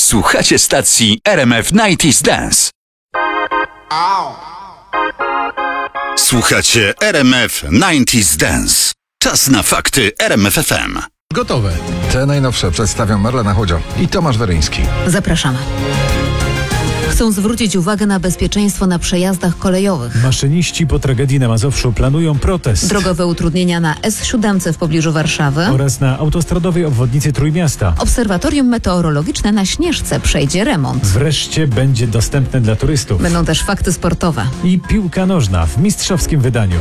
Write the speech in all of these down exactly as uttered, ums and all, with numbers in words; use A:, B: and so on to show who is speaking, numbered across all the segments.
A: Słuchacie stacji R M F dziewięćdziesiąt Dance. Słuchacie R M F dziewięćdziesiąt Dance. Czas na fakty R M F F M.
B: Gotowe. Te najnowsze przedstawią Marlena Chodzio i Tomasz Weryński.
C: Zapraszamy. Chcą zwrócić uwagę na bezpieczeństwo na przejazdach kolejowych.
D: Maszyniści po tragedii na Mazowszu planują protest.
C: Drogowe utrudnienia na S siedem w pobliżu Warszawy
D: Oraz na autostradowej obwodnicy Trójmiasta.
C: Obserwatorium meteorologiczne na Śnieżce przejdzie remont.
D: Wreszcie będzie dostępne dla turystów.
C: Będą też fakty sportowe.
D: I piłka nożna w mistrzowskim wydaniu.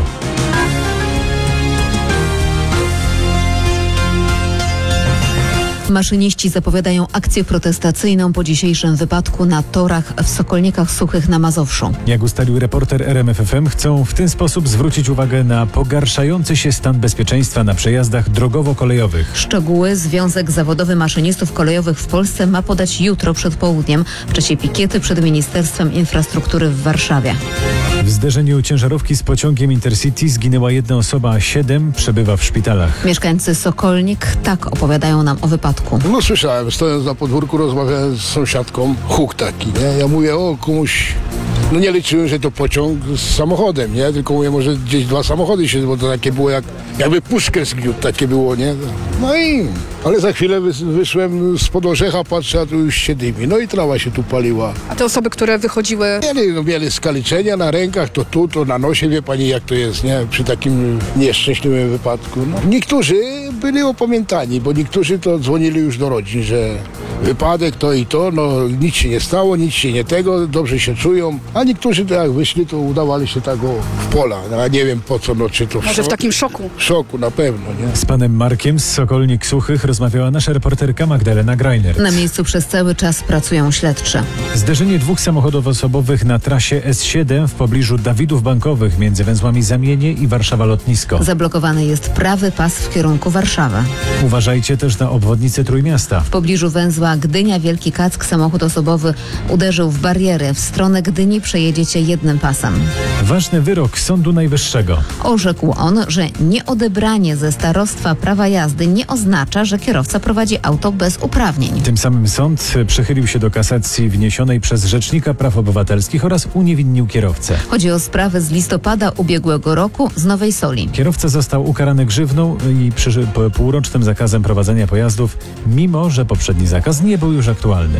C: Maszyniści zapowiadają akcję protestacyjną po dzisiejszym wypadku na torach w Sokolnikach Suchych na Mazowszu.
D: Jak ustalił reporter R M F F M, chcą w ten sposób zwrócić uwagę na pogarszający się stan bezpieczeństwa na przejazdach drogowo-kolejowych.
C: Szczegóły Związek Zawodowy Maszynistów Kolejowych w Polsce ma podać jutro przed południem w czasie pikiety przed Ministerstwem Infrastruktury w Warszawie.
D: W zderzeniu ciężarówki z pociągiem Intercity zginęła jedna osoba, a siedem przebywa w szpitalach.
C: Mieszkańcy Sokolnik tak opowiadają nam o wypadku.
E: No słyszałem, stojąc na podwórku, rozmawiałem z sąsiadką, huk taki, nie? Ja mówię, o komuś, no nie liczyłem, że to pociąg z samochodem, nie? Tylko mówię, może gdzieś dwa samochody się, bo to takie było jak, jakby puszkę zgniótł, takie było, nie? No i, ale za chwilę wys, wyszłem spod orzecha, patrzę, a tu już się dymi, no i trawa się tu paliła.
F: A te osoby, które wychodziły...
E: Mieli, no, mieli skaliczenia na rękach, to tu, to na nosie, wie pani jak to jest, nie? Przy takim nieszczęśliwym wypadku. No. Niektórzy byli opamiętani, bo niektórzy to dzwonili już do rodzin, że wypadek to i to, no nic się nie stało, nic się nie tego, dobrze się czują, a niektórzy to jak wyszli, to udawali się tak o, w pola, no, a nie wiem po co, no czy to w,
F: Może w takim szoku.
E: w szoku na pewno, nie?
D: Z panem Markiem z Sokolnik Suchych rozmawiała nasza reporterka Magdalena Greiner.
C: Na miejscu przez cały czas pracują śledczy.
D: Zderzenie dwóch samochodów osobowych na trasie S siedem w pobliżu Dawidów Bankowych między węzłami Zamienie i Warszawa Lotnisko.
C: Zablokowany jest prawy pas w kierunku Warszawy.
D: Uważajcie też na obwodnicę Trójmiasta.
C: W pobliżu węzła Gdynia-Wielki Kack samochód osobowy uderzył w bariery. W stronę Gdyni przejedziecie jednym pasem.
D: Ważny wyrok Sądu Najwyższego.
C: Orzekł on, że nieodebranie ze starostwa prawa jazdy nie oznacza, że kierowca prowadzi auto bez uprawnień.
D: Tym samym sąd przychylił się do kasacji wniesionej przez Rzecznika Praw Obywatelskich oraz uniewinnił kierowcę.
C: Chodzi o sprawę z listopada ubiegłego roku z Nowej Soli.
D: Kierowca został ukarany grzywną i przy półrocznym zakazem prowadzenia pojazdów, mimo że poprzedni zakaz nie był już aktualny.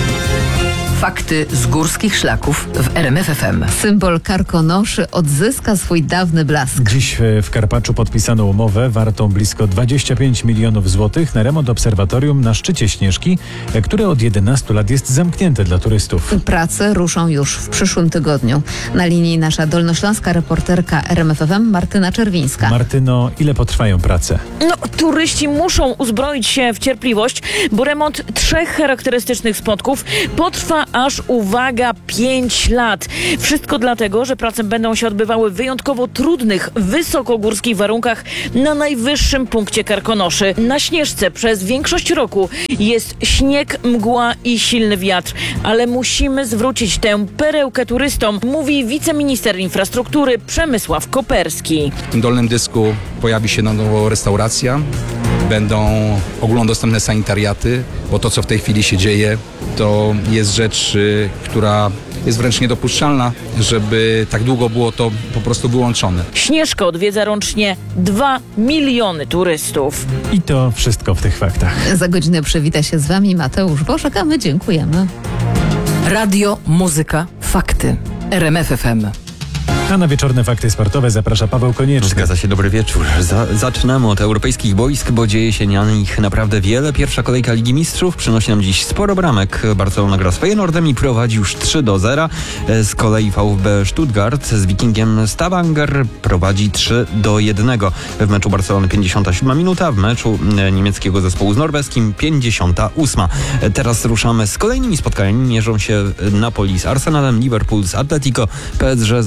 G: Fakty z górskich szlaków w R M F F M.
C: Symbol karkonoszy odzyska swój dawny blask.
D: Dziś w Karpaczu podpisano umowę wartą blisko dwadzieścia pięć milionów złotych na remont obserwatorium na szczycie Śnieżki, które od jedenastu lat jest zamknięte dla turystów.
C: Prace ruszą już w przyszłym tygodniu. Na linii nasza dolnośląska reporterka R M F F M Martyna Czerwińska.
D: Martyno, ile potrwają prace?
H: No, turyści muszą uzbroić się w cierpliwość, bo remont trzech charakterystycznych spotków potrwa aż, uwaga, pięć lat. Wszystko dlatego, że prace będą się odbywały w wyjątkowo trudnych, wysokogórskich warunkach na najwyższym punkcie Karkonoszy. Na Śnieżce przez większość roku jest śnieg, mgła i silny wiatr, ale musimy zwrócić tę perełkę turystom, mówi wiceminister infrastruktury Przemysław Koperski.
I: W tym dolnym dysku pojawi się na nowo restauracja, będą ogólnodostępne sanitariaty, bo to, co w tej chwili się dzieje, to jest rzecz, y, która jest wręcz niedopuszczalna, żeby tak długo było to po prostu wyłączone.
H: Śnieżkę odwiedza rocznie dwa miliony turystów.
D: I to wszystko w tych faktach.
C: Za godzinę przywita się z wami Mateusz Boszek, a my dziękujemy.
G: Radio, muzyka, fakty. R M F F M.
D: A na wieczorne fakty sportowe zaprasza Paweł Konieczny.
J: Zgadza się, dobry wieczór. Za, zaczynamy od europejskich boisk, bo dzieje się na nich naprawdę wiele. Pierwsza kolejka Ligi Mistrzów przynosi nam dziś sporo bramek. Barcelona gra z Feyenoordem i prowadzi już trzy do zera. Z kolei VfB Stuttgart z Wikingiem Stavanger prowadzi trzy do jednego. W meczu Barcelony pięćdziesiąta siódma minuta, w meczu niemieckiego zespołu z norweskim pięćdziesiąta ósma. Teraz ruszamy z kolejnymi spotkaniami. Mierzą się Napoli z Arsenalem, Liverpool z Atletico, P S G ze Słowakii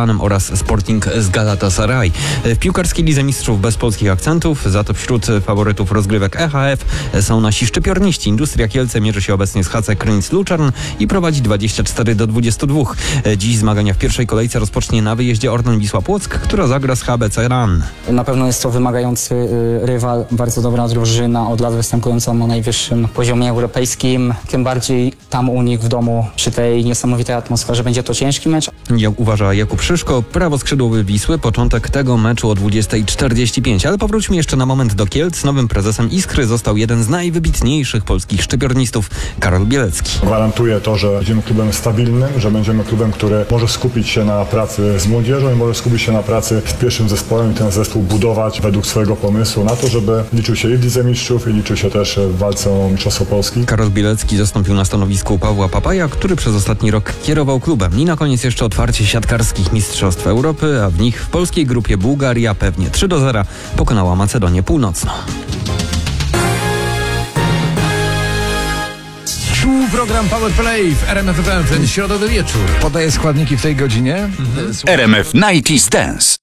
J: Milanem oraz Sporting z Galatasaray. W piłkarskiej Lidze Mistrzów bez polskich akcentów, za to wśród faworytów rozgrywek E H F są nasi szczypiorniści. Industria Kielce mierzy się obecnie z H C Krynic-Luczarn i prowadzi dwadzieścia cztery do dwudziestu dwóch. Dziś zmagania w pierwszej kolejce rozpocznie na wyjeździe Orlen Wisła Płock, która zagra z H B C Ran.
K: Na pewno jest to wymagający y, rywal, bardzo dobra drużyna, od lat występująca na najwyższym poziomie europejskim. Tym bardziej tam u nich w domu, przy tej niesamowitej atmosferze, będzie to ciężki mecz.
J: Jak uważa Jakub Szyszko, prawoskrzydłowy Wisły, początek tego meczu o dwudziestej czterdzieści pięć. Ale powróćmy jeszcze na moment do Kielc. Nowym prezesem Iskry został jeden z najwybitniejszych polskich szczypiornistów, Karol Bielecki.
L: Gwarantuję to, że będziemy klubem stabilnym, że będziemy klubem, który może skupić się na pracy z młodzieżą i może skupić się na pracy z pierwszym zespołem i ten zespół budować według swojego pomysłu na to, żeby liczył się i w Lidze Mistrzów, i liczył się też w walce o Mistrzostwo Polski.
J: Karol Bielecki zastąpił na stanowisku Pawła Papaja, który przez ostatni rok kierował klubem. I na koniec jeszcze otwarcie siatkarskich Mistrzostw Europy, a w nich w polskiej grupie Bułgaria pewnie trzy do zera pokonała Macedonię Północną.
B: Tu program Power Play w R M F F M, ten środowy wieczór. Podaję składniki w tej godzinie.
A: R M F dziewięćdziesiąt Dance.